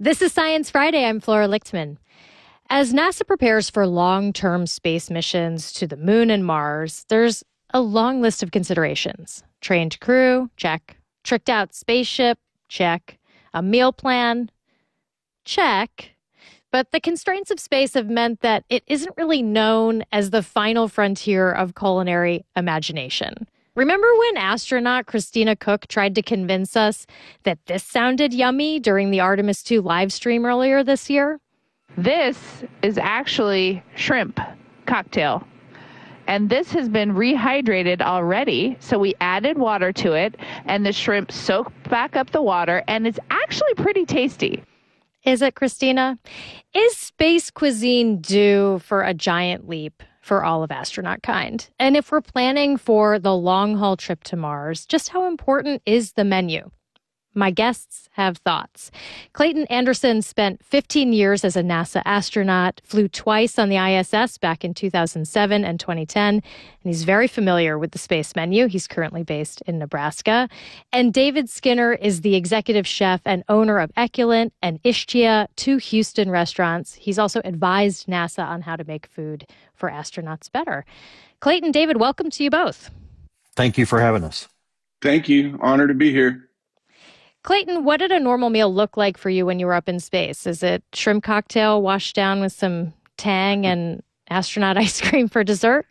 This is Science Friday. I'm Flora Lichtman. As NASA prepares for long-term space missions to the moon and Mars, there's a long list of considerations. Trained crew, check. Tricked out spaceship, check. A meal plan, check. But the constraints of space have meant that it isn't really known as the final frontier of culinary imagination. Remember when astronaut Christina Koch tried to convince us that this sounded yummy during the Artemis II live stream earlier this year? This is actually shrimp cocktail. And this has been rehydrated already. So we added water to it, and the shrimp soaked back up the water, and it's actually pretty tasty. Is it, Christina? Is space cuisine due for a giant leap for all of astronaut kind? And if we're planning for the long-haul trip to Mars, just how important is the menu? My guests have thoughts. Clayton Anderson spent 15 years as a NASA astronaut, flew twice on the ISS back in 2007 and 2010, and he's very familiar with the space menu. He's currently based in Nebraska. And David Skinner is the executive chef and owner of Eculent and Ischia, two Houston restaurants. He's also advised NASA on how to make food for astronauts better. Clayton, David, welcome to you both. Thank you for having us. Thank you. Honored to be here. Clayton, what did a normal meal look like for you when you were up in space? Is it shrimp cocktail washed down with some tang and astronaut ice cream for dessert?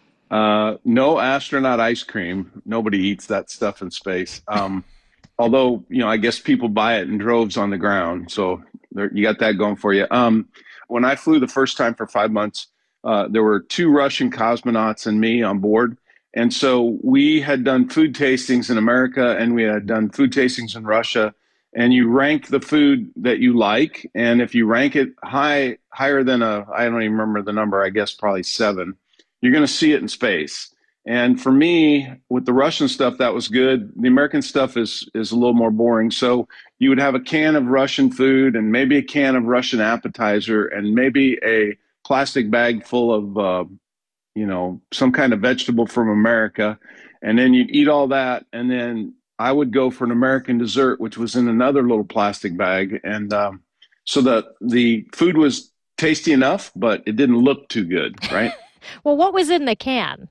No astronaut ice cream. Nobody eats that stuff in space. Although, I guess people buy it in droves on the ground. So you got that going for you. When I flew the first time for 5 months, there were 2 Russian cosmonauts and me on board. And so we had done food tastings in America and we had done food tastings in Russia. And you rank the food that you like. And if you rank it higher than I don't even remember the number, I guess probably 7, you're going to see it in space. And for me, with the Russian stuff, that was good. The American stuff is a little more boring. So you would have a can of Russian food and maybe a can of Russian appetizer and maybe a plastic bag full of some kind of vegetable from America. And then you'd eat all that. And then I would go for an American dessert, which was in another little plastic bag. And so the food was tasty enough, but it didn't look too good, right? Well, what was in the can?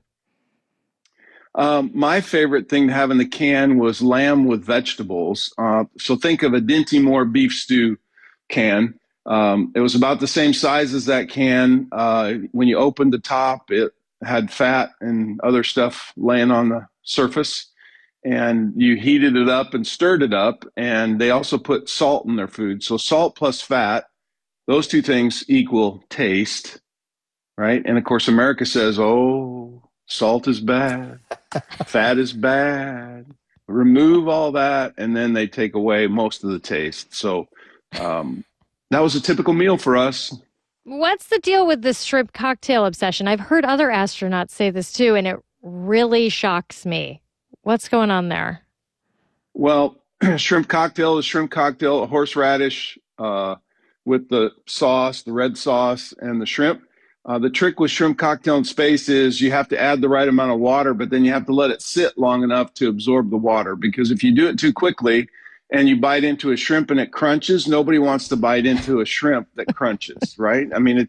My favorite thing to have in the can was lamb with vegetables. So think of a Dinty Moore beef stew can. It was about the same size as that can. When you opened the top, it had fat and other stuff laying on the surface. And you heated it up and stirred it up. And they also put salt in their food. So salt plus fat, those 2 things equal taste, right? And of course, America says, oh, salt is bad. Fat is bad. Remove all that. And then they take away most of the taste. So, that was a typical meal for us. What's the deal with this shrimp cocktail obsession? I've heard other astronauts say this too, and it really shocks me. What's going on there? Well, shrimp cocktail is shrimp cocktail, a horseradish with the sauce, the red sauce, and the shrimp. The trick with shrimp cocktail in space is you have to add the right amount of water, but then you have to let it sit long enough to absorb the water. Because if you do it too quickly, and you bite into a shrimp and it crunches, nobody wants to bite into a shrimp that crunches, right? I mean, it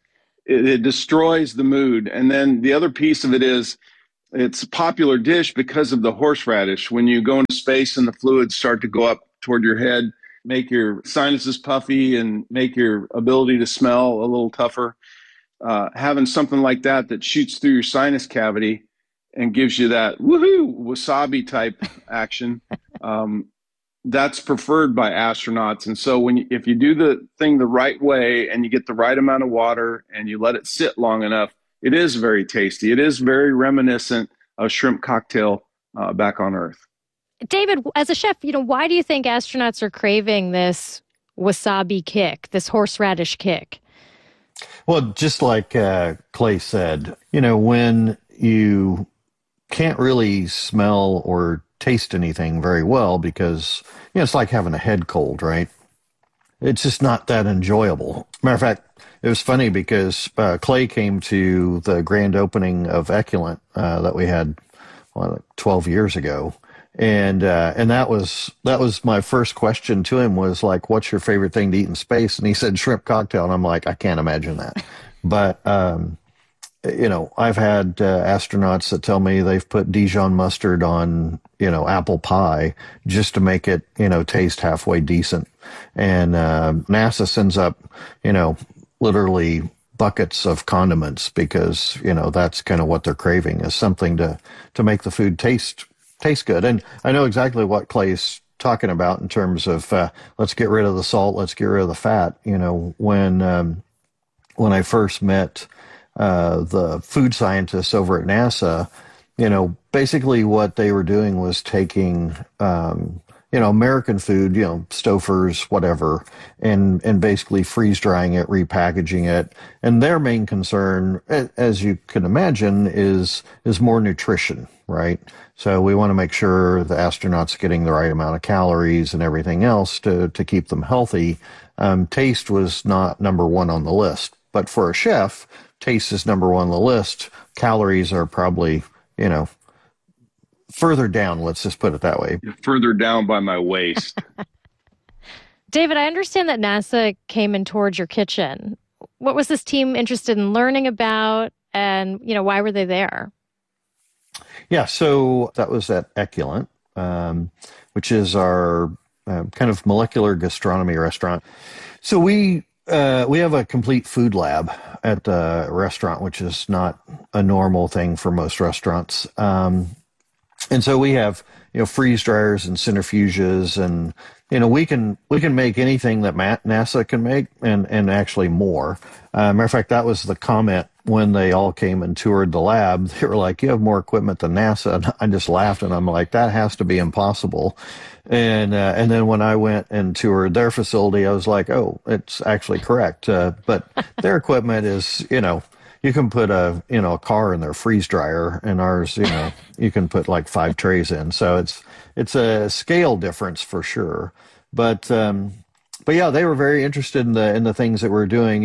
destroys the mood. And then the other piece of it is it's a popular dish because of the horseradish. When you go into space and the fluids start to go up toward your head, make your sinuses puffy and make your ability to smell a little tougher, having something like that shoots through your sinus cavity and gives you that woohoo wasabi type action, that's preferred by astronauts. And so if you do the thing the right way and you get the right amount of water and you let it sit long enough, it is very tasty. It is very reminiscent of shrimp cocktail back on Earth. David, as a chef, why do you think astronauts are craving this wasabi kick, this horseradish kick? Well, just like Clay said, when you can't really smell or taste anything very well because, it's like having a head cold, right? It's just not that enjoyable. Matter of fact, it was funny because Clay came to the grand opening of Eculent that we had 12 years ago. And that was my first question to him was like, what's your favorite thing to eat in space? And he said shrimp cocktail, and I'm like, I can't imagine that. But I've had astronauts that tell me they've put Dijon mustard on, apple pie just to make it, taste halfway decent. And NASA sends up, literally buckets of condiments because, that's kind of what they're craving is something to make the food taste good. And I know exactly what Clay's talking about in terms of let's get rid of the salt, let's get rid of the fat. When I first met the food scientists over at NASA, basically what they were doing was taking, American food, Stouffer's, whatever, and basically freeze drying it, repackaging it. And their main concern, as you can imagine, is more nutrition, right? So we want to make sure the astronauts are getting the right amount of calories and everything else to keep them healthy. Taste was not number one on the list. But for a chef, taste is number one on the list. Calories are probably, further down. Let's just put it that way. Further down by my waist. David, I understand that NASA came in towards your kitchen. What was this team interested in learning about, and why were they there? Yeah, so that was at Eculent, which is our kind of molecular gastronomy restaurant. So we have a complete food lab at the restaurant, which is not a normal thing for most restaurants. And so we have, freeze dryers and centrifuges, and we can make anything that NASA can make, and actually more. Matter of fact, that was the comment when they all came and toured the lab. They were like, "You have more equipment than NASA." And I just laughed, and I'm like, "That has to be impossible." And then when I went and toured their facility, I was like, "Oh, it's actually correct." But their equipment is, you can put a car in their freeze dryer, and ours, you can put like 5 trays in. So it's a scale difference for sure. But yeah, they were very interested in the things that we're doing.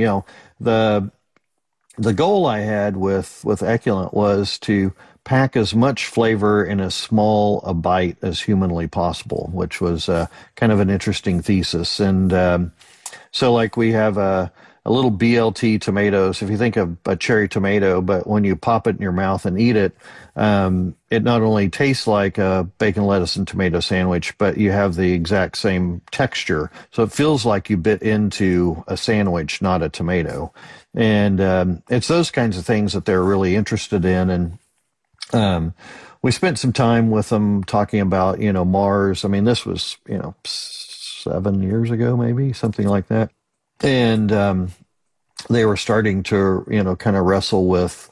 The goal I had with Eculent was to pack as much flavor in as small a bite as humanly possible, which was kind of an interesting thesis. And so like we have a little BLT tomatoes. If you think of a cherry tomato, but when you pop it in your mouth and eat it, it not only tastes like a bacon, lettuce, and tomato sandwich, but you have the exact same texture. So it feels like you bit into a sandwich, not a tomato. And it's those kinds of things that they're really interested in. And we spent some time with them talking about, Mars. I mean, this was, 7 years ago, maybe, something like that. And they were starting to, kind of wrestle with,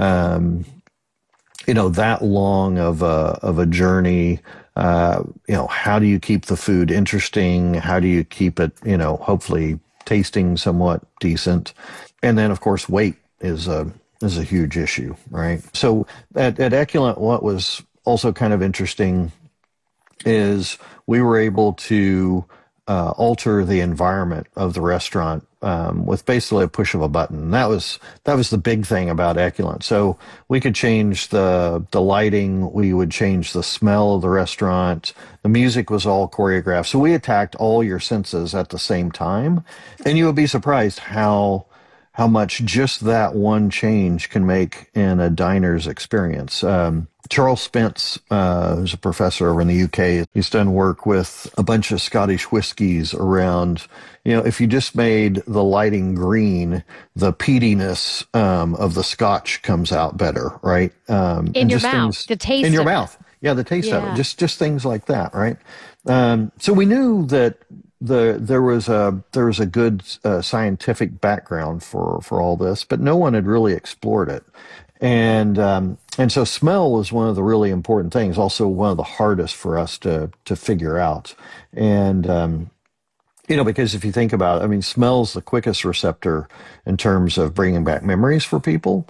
that long of a journey. How do you keep the food interesting? How do you keep it, hopefully tasting somewhat decent? And then, of course, weight is a huge issue, right? So at Eculent, what was also kind of interesting is we were able to alter the environment of the restaurant with basically a push of a button. That was the big thing about Eculent. So we could change the lighting, we would change the smell of the restaurant. The music was all choreographed. So we attacked all your senses at the same time, and you would be surprised how much just that one change can make in a diner's experience. Charles Spence, who's a professor over in the UK, he's done work with a bunch of Scottish whiskies around, if you just made the lighting green, the peatiness of the Scotch comes out better, right? In your mouth, the taste in your of mouth. it. Yeah, the taste of it. Just things like that, right? So we knew that there was a good scientific background for all this, but no one had really explored it. And so smell was one of the really important things, also one of the hardest for us to figure out. And, because if you think about it, I mean, smell's the quickest receptor in terms of bringing back memories for people.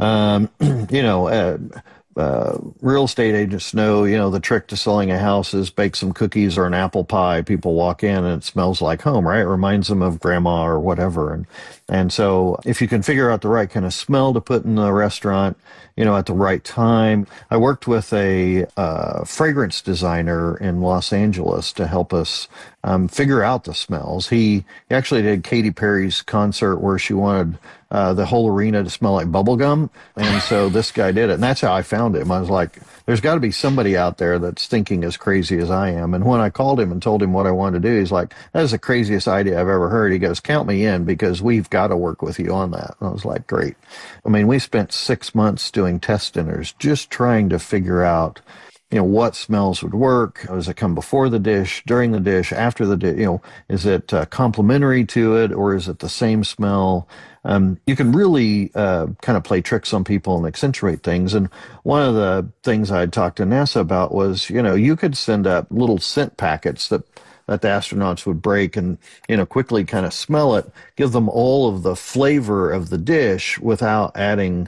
Real estate agents know, the trick to selling a house is bake some cookies or an apple pie. People walk in and it smells like home, right? It reminds them of grandma or whatever. And so if you can figure out the right kind of smell to put in the restaurant, at the right time. I worked with a fragrance designer in Los Angeles to help us figure out the smells. He actually did Katy Perry's concert where she wanted the whole arena to smell like bubble gum. And so this guy did it. And that's how I found him. I was like, there's got to be somebody out there that's thinking as crazy as I am. And when I called him and told him what I wanted to do, he's like, that is the craziest idea I've ever heard. He goes, count me in because we've got to work with you on that. And I was like, great. I mean, we spent 6 months doing test dinners, just trying to figure out, what smells would work. Does it come before the dish, during the dish, after the dish? Is it complementary to it, or is it the same smell? You can really kind of play tricks on people and accentuate things. And one of the things I had talked to NASA about was, you could send up little scent packets that the astronauts would break and, quickly kind of smell it, give them all of the flavor of the dish without adding,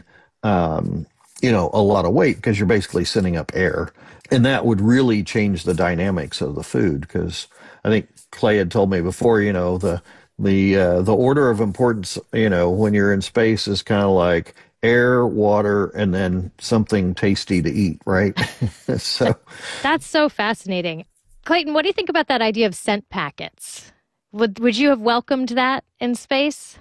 a lot of weight, because you're basically sending up air. And that would really change the dynamics of the food, because I think Clay had told me before, the order of importance, when you're in space is kind of like air, water, and then something tasty to eat, right? So that's so fascinating. Clayton, what do you think about that idea of scent packets? Would you have welcomed that in space?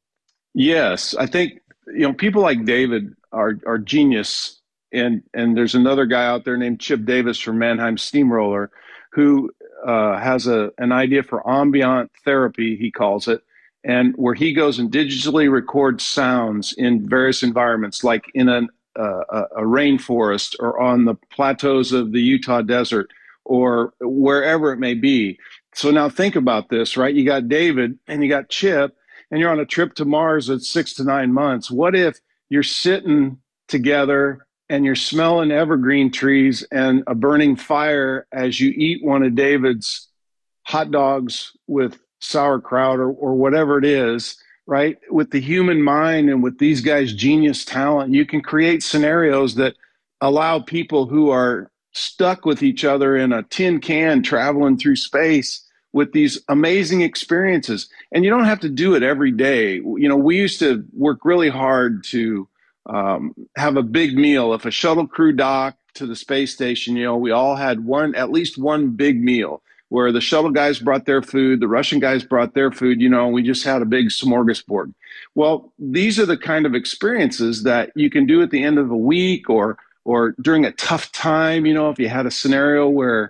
Yes, I think people like David are genius, and there's another guy out there named Chip Davis from Mannheim Steamroller who has an idea for ambient therapy, he calls it, and where he goes and digitally records sounds in various environments, like in a rainforest or on the plateaus of the Utah desert or wherever it may be. So now think about this, right? You got David and you got Chip, and you're on a trip to Mars at 6 to 9 months. What if you're sitting together and you're smelling evergreen trees and a burning fire as you eat one of David's hot dogs with sauerkraut or whatever it is, right? With the human mind and with these guys' genius talent, you can create scenarios that allow people who are stuck with each other in a tin can traveling through space with these amazing experiences. And you don't have to do it every day. We used to work really hard to have a big meal. If a shuttle crew docked to the space station, we all had at least one big meal where the shuttle guys brought their food, the Russian guys brought their food, and we just had a big smorgasbord. Well, these are the kind of experiences that you can do at the end of a week or during a tough time, if you had a scenario where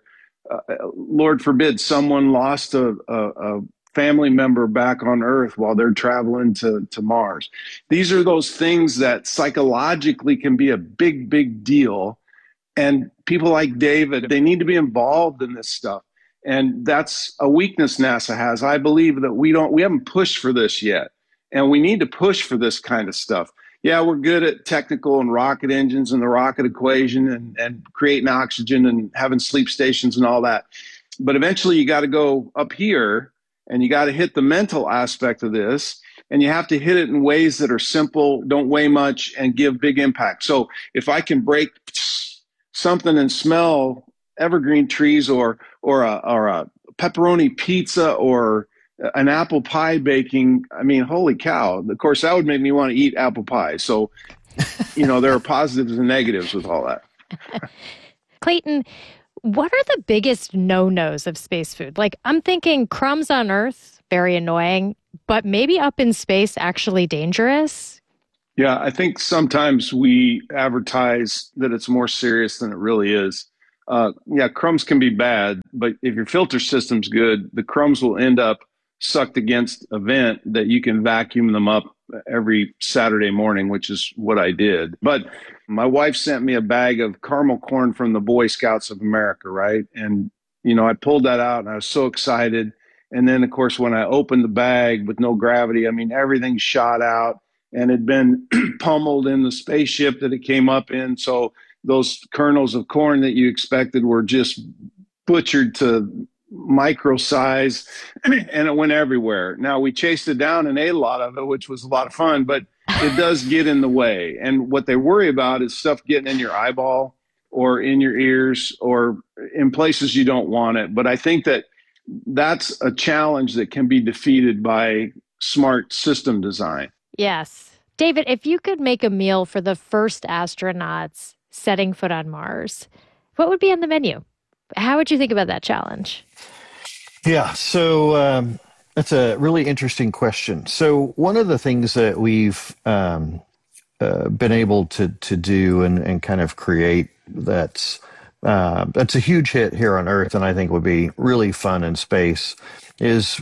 Lord forbid, someone lost a family member back on Earth while they're traveling to Mars. These are those things that psychologically can be a big, big deal. And people like David, they need to be involved in this stuff. And that's a weakness NASA has. I believe that we haven't pushed for this yet. And we need to push for this kind of stuff. Yeah, we're good at technical and rocket engines and the rocket equation and creating oxygen and having sleep stations and all that. But eventually you got to go up here and you got to hit the mental aspect of this. And you have to hit it in ways that are simple, don't weigh much, and give big impact. So if I can break something and smell evergreen trees or a pepperoni pizza or an apple pie baking, I mean, holy cow. Of course, that would make me want to eat apple pie. So, there are positives and negatives with all that. Clayton, what are the biggest no-nos of space food? Like, I'm thinking crumbs on Earth, very annoying, but maybe up in space, actually dangerous? Yeah, I think sometimes we advertise that it's more serious than it really is. Crumbs can be bad, but if your filter system's good, the crumbs will end up sucked against a vent that you can vacuum them up every Saturday morning, which is what I did. But my wife sent me a bag of caramel corn from the Boy Scouts of America, right? And, I pulled that out and I was so excited. And then, of course, when I opened the bag with no gravity, I mean, everything shot out and had been pummeled in the spaceship that it came up in. So those kernels of corn that you expected were just butchered to micro size, and it went everywhere. Now, we chased it down and ate a lot of it, which was a lot of fun, but it does get in the way. And what they worry about is stuff getting in your eyeball or in your ears or in places you don't want it. But I think that that's a challenge that can be defeated by smart system design. Yes. David, if you could make a meal for the first astronauts setting foot on Mars, what would be on the menu? How would you think about that challenge? Yeah, so that's a really interesting question. So one of the things that we've been able to do and kind of create that's a huge hit here on Earth, and I think would be really fun in space is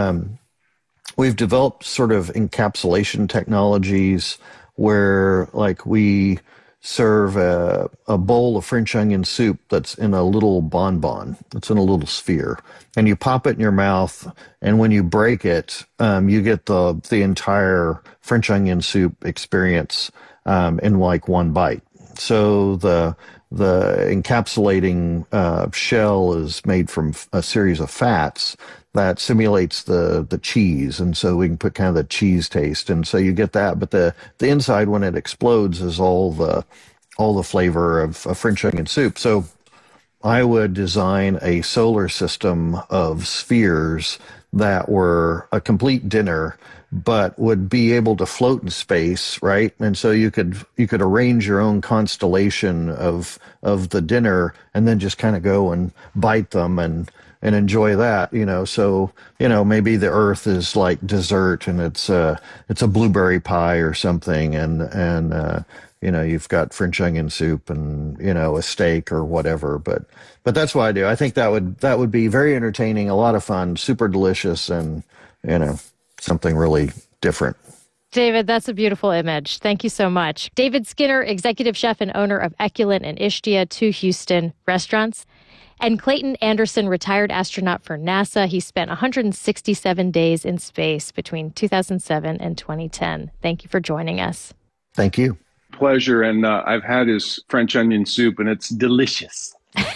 we've developed sort of encapsulation technologies where like we serve a bowl of French onion soup that's in a little bonbon. It's in a little sphere, and you pop it in your mouth, and when you break it, you get the entire French onion soup experience in like one bite. So the encapsulating shell is made from a series of fats that simulates the cheese, and so we can put kind of the cheese taste, and so you get that. But the inside, when it explodes, is all the flavor of French onion soup. So I would design a solar system of spheres that were a complete dinner, but would be able to float in space, right? And so you could arrange your own constellation of the dinner, and then just kind of go and bite them and enjoy that, So maybe the Earth is like dessert, and it's a blueberry pie or something, and you've got French onion soup and a steak or whatever. But that's what I do. I think that would be very entertaining, a lot of fun, super delicious, and something really different. David, that's a beautiful image. Thank you so much. David Skinner, executive chef and owner of Eculent and Ishtia, two Houston restaurants. And Clayton Anderson, retired astronaut for NASA. He spent 167 days in space between 2007 and 2010. Thank you for joining us. Thank you. Pleasure. And I've had his French onion soup, and it's delicious.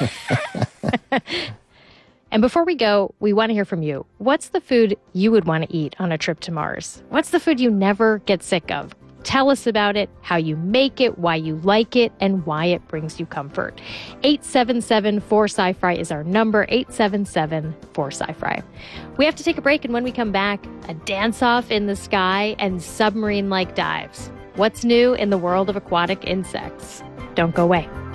And before we go, we want to hear from you. What's the food you would want to eat on a trip to Mars? What's the food you never get sick of? Tell us about it, how you make it, why you like it, and why it brings you comfort. 877-4SciFri is our number, 877-4SciFri. We have to take a break, and when we come back, a dance-off in the sky and submarine-like dives. What's new in the world of aquatic insects? Don't go away.